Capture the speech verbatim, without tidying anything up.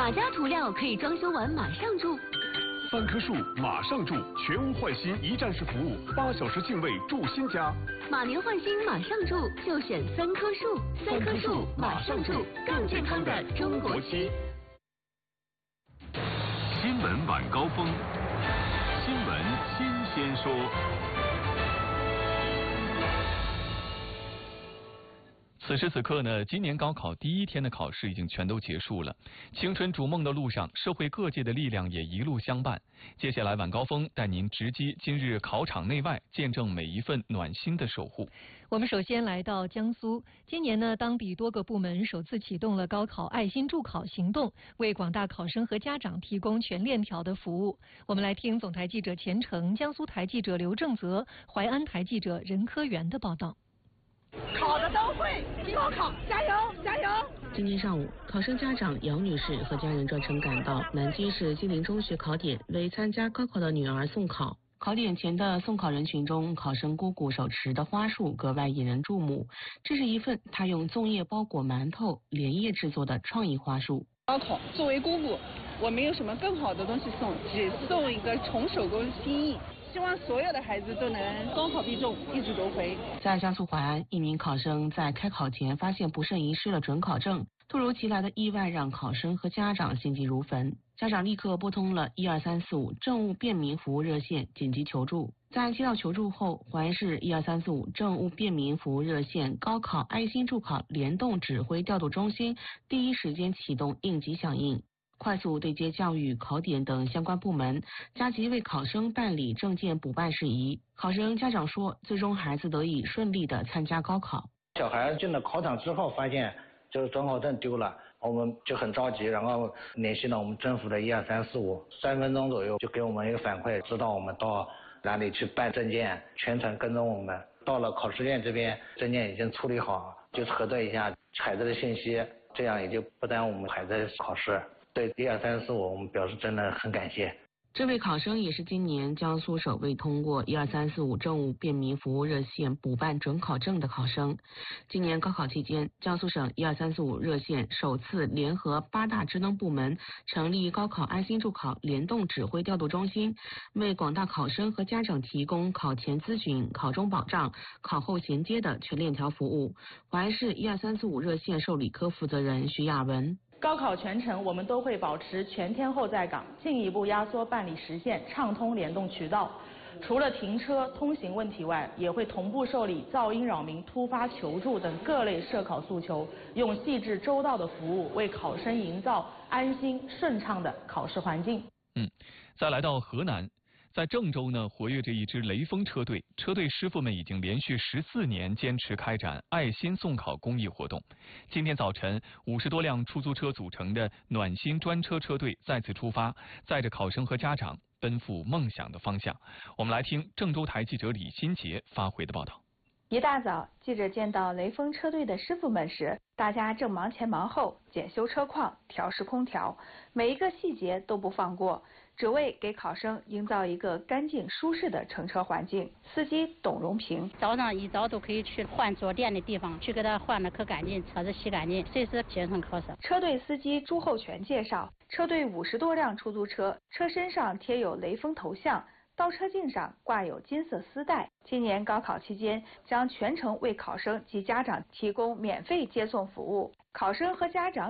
哪家涂料可以装修完马上住？ 三棵树马上住，全屋换新一站式服务，八小时净位住新家。 马年换新马上住，就选三棵树。三棵树马上住，更健康的中国漆。 新闻晚高峰，新闻新鲜说。此时此刻呢，今年高考第一天的考试已经全都结束了。青春逐梦的路上，社会各界的力量也一路相伴。接下来晚高峰带您直击今日考场内外，见证每一份暖心的守护。 我们首先来到江苏，今年呢，当地多个部门首次启动了高考爱心助考行动，为广大考生和家长提供全链条的服务。我们来听总台记者钱程、江苏台记者刘正泽、淮安台记者任科元的报道。 考的都会，高考加油加油！ 今天上午，考生家长姚女士和家人专程赶到南京市金陵中学考点，为参加高考的女儿送考。考点前的送考人群中，考生姑姑手持的花束格外引人注目。这是一份她用粽叶包裹馒头连叶制作的创意花束。 高考作为姑姑，我没有什么更好的东西送，只送一个纯手工心意。希望所有的孩子都能高考必中，一举夺回。 在江苏淮安，一名考生在开考前发现不慎遗失了准考证，突如其来的意外让考生和家长心急如焚。家长立刻拨通了一二三四五政务便民服务热线紧急求助。在接到求助后，淮安市一二三四五政务便民服务热线高考爱心助考联动指挥调度中心第一时间启动应急响应，快速对接教育、考点等相关部门，加急为考生办理证件补办事宜。考生家长说，最终孩子得以顺利的参加高考。 小孩进了考场之后，发现就是准考证丢了，我们就很着急，然后联系了我们政府的一二三四五，三分钟左右就给我们一个反馈，知道我们到哪里去办证件，全程跟踪我们。到了考试院这边，证件已经处理好，就核对一下孩子的信息，这样也就不耽误我们孩子的考试。对一二三四五，我们表示真的很感谢。 这位考生也是今年江苏首位通过一二三四五政务便民服务热线补办准考证的考生。今年高考期间，江苏省一二三四五热线首次联合八大职能部门成立高考爱心助考联动指挥调度中心，为广大考生和家长提供考前咨询、考中保障、考后衔接的全链条服务。淮安市一二三四五热线受理科负责人徐亚文。 高考全程，我们都会保持全天候在岗，进一步压缩办理时限，畅通联动渠道。除了停车、通行问题外，也会同步受理噪音扰民、突发求助等各类涉考诉求，用细致周到的服务为考生营造安心顺畅的考试环境。 嗯，再来到河南。在郑州呢，活跃着一支雷锋车队，车队师傅们已经连续十四年坚持开展爱心送考公益活动。今天早晨，五十多辆出租车组成的暖心专车车队再次出发，载着考生和家长奔赴梦想的方向。我们来听郑州台记者李新杰发回的报道。 一大早，记者见到雷锋车队的师傅们时，大家正忙前忙后检修车况、调试空调，每一个细节都不放过，只为给考生营造一个干净舒适的乘车环境。司机董荣平： 早上一早都可以去换坐垫的地方，去给他换的可干净，车子洗干净，随时节省考试。 车队司机朱厚全介绍，车队五十多辆出租车，车身上贴有雷锋头像，倒车镜上挂有金色丝带。今年高考期间，将全程为考生及家长提供免费接送服务，考生和家长